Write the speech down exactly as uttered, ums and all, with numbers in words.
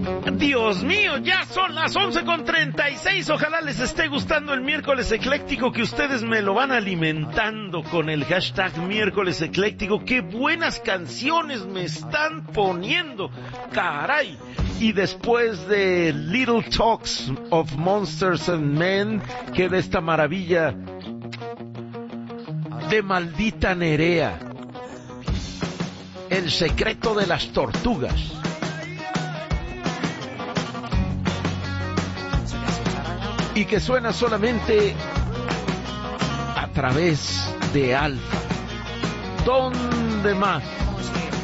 Dios mío, ya son las once con treinta y seis. Ojalá les esté gustando el miércoles ecléctico, que ustedes me lo van alimentando con el hashtag miércoles ecléctico. ¡Qué buenas canciones me están poniendo! ¡Caray! Y después de Little Talks of Monsters and Men, que de esta maravilla de Maldita Nerea, El secreto de las tortugas. Y que suena solamente a través de Alfa. ¿Dónde más?